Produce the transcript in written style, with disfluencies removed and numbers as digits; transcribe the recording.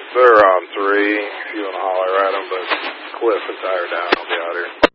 They're on 3. If you want to holler at them, but Cliff and Tyre down. I'll be out here.